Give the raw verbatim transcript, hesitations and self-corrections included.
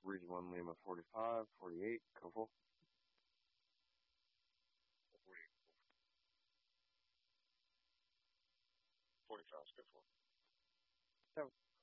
Region one Lima forty-five, forty-eight, go full. forty-five, go for it. Seven.